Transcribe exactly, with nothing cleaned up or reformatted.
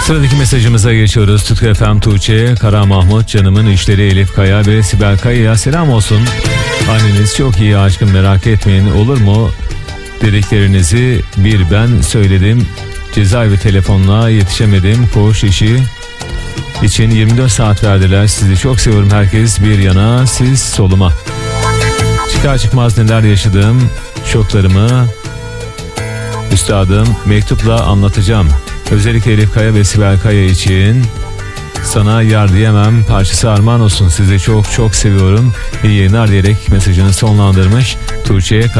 Sıradaki mesajımıza geçiyoruz. Tutku F M Tuğçe, Kara Mahmut, canımın işleri Elif Kaya ve Sibel Kaya'ya selam olsun. Anneniz çok iyi aşkım, merak etmeyin, olur mu? Dediklerinizi bir ben söyledim. Cezaevi telefonla yetişemedim. Koğuş işi için yirmi dört saat verdiler. Sizi çok seviyorum, herkes bir yana, siz soluma. Çıkar çıkmaz neler yaşadım, şoklarımı üstadım mektupla anlatacağım. Özellikle Elif Kaya ve Sibel Kaya için sana yar diyemem parçası armağan olsun. Sizi çok çok seviyorum. İyi yayınlar diyerek mesajını sonlandırmış Tuğçe.